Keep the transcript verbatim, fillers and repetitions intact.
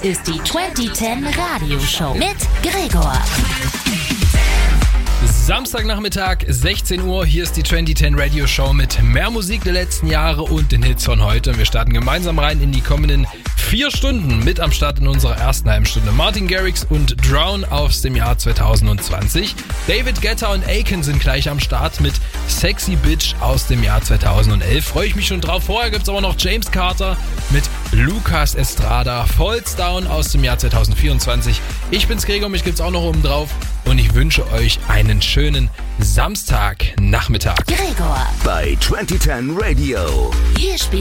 ist die zwanzig zehn Radioshow mit Gregor. Samstagnachmittag, sechzehn Uhr, hier ist die zwanzig zehn Radio Show mit mehr Musik der letzten Jahre und den Hits von heute. Und wir starten gemeinsam rein in die kommenden vier Stunden. Mit am Start in unserer ersten halben Stunde Martin Garrix und Drown aus dem Jahr zwanzig zwanzig. David Guetta und Aiken sind gleich am Start mit Sexy Bitch aus dem Jahr zweitausendelf. Freue ich mich schon drauf. Vorher gibt es aber noch James Carter mit Lucas Estrada, Falls Down aus dem Jahr zwanzig vierundzwanzig. Ich bin's Gregor, mich gibt's auch noch oben drauf. Und ich wünsche euch einen schönen Samstagnachmittag. Gregor bei zwanzig zehn Radio. Hier spielt